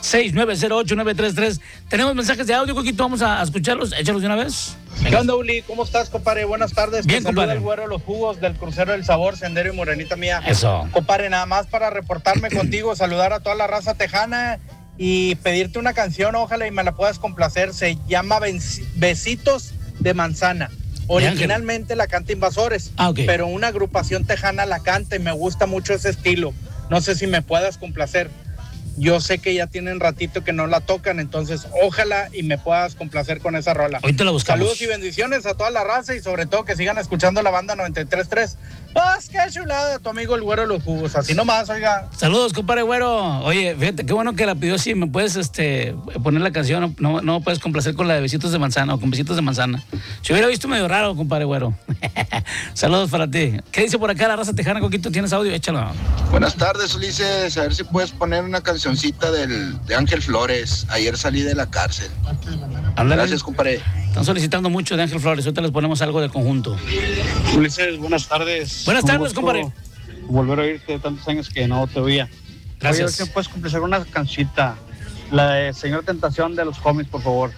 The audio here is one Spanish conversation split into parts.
1-800-690-8933. Tenemos mensajes de audio, Coquito, vamos a escucharlos. Échalos de una vez. ¿Qué onda, Uli? ¿Cómo estás, compadre? Buenas tardes. Bien, Te saluda compadre. el güero Los Jugos del Crucero del Sabor, Sendero y Morenita Mía. Eso. Compadre, nada más para reportarme contigo, saludar a toda la raza tejana y pedirte una canción, ojalá y me la puedas complacer. Se llama Besitos de Manzana. Originalmente la canta Invasores, pero una agrupación tejana la canta y me gusta mucho ese estilo. No sé si me puedas complacer. Yo sé que ya tienen ratito que no la tocan, entonces ojalá y me puedas complacer con esa rola. Ahorita la buscamos. Saludos y bendiciones a toda la raza y sobre todo que sigan escuchando la banda 93.3. ¡Pues qué chulada! Tu amigo el güero Los Jugos, así nomás, oiga. Saludos, compadre güero. Oye, fíjate, qué bueno que la pidió. Si me puedes poner la canción, no puedes complacer con la de Besitos de Manzana o con Besitos de Manzana. Si hubiera visto medio raro, compadre güero. Saludos para ti. ¿Qué dice por acá la raza tejana, Coquito? ¿Tienes audio? Échalo. Buenas tardes, Ulises. A ver si puedes poner una cancioncita de Ángel Flores. Ayer salí de la cárcel. Ándale. Gracias, compadre. Están solicitando mucho de Ángel Flores. Ahorita les ponemos algo de conjunto. Ulises, buenas tardes. Buenas tardes, compadre. Volver a oírte tantos años que no te oía. Gracias. Oye, a ver si me puedes complacer una canchita. La de Señor Tentación de los cómics, por favor.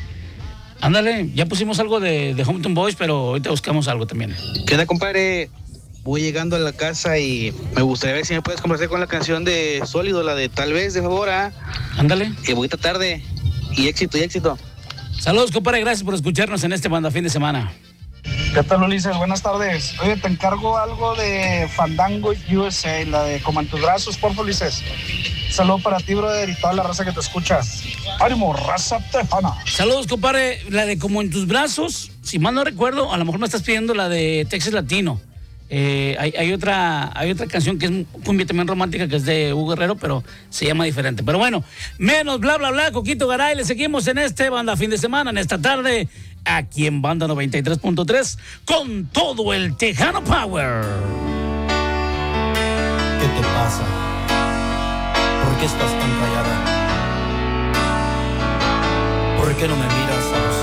Ándale, ya pusimos algo de Hometown Boys, pero ahorita buscamos algo también. ¿Qué onda, compadre? Voy llegando a la casa y me gustaría ver si me puedes complacer con la canción de Sólido, la de Tal vez, de favor, ¿ah? Ándale. Que bonita tarde. Y éxito. Saludos, compadre, gracias por escucharnos en este Banda Fin de Semana. ¿Qué tal, Ulises? Buenas tardes. Oye, te encargo algo de Fandango USA, la de Como en tus brazos, por favor, Ulises. Saludo para ti, brother, y toda la raza que te escucha. ¡Ánimo, raza tejana! Saludos, compadre. La de Como en tus brazos, si mal no recuerdo, a lo mejor me estás pidiendo la de Texas Latino. Hay otra canción que es cumbia también romántica, que es de Hugo Guerrero, pero se llama diferente. Pero bueno, menos bla, bla, bla, Coquito Garay. Le seguimos en este Banda Fin de Semana, en esta tarde, aquí en Banda 93.3, con todo el Tejano Power. ¿Qué te pasa? ¿Por qué estás tan callada? ¿Por qué no me miras?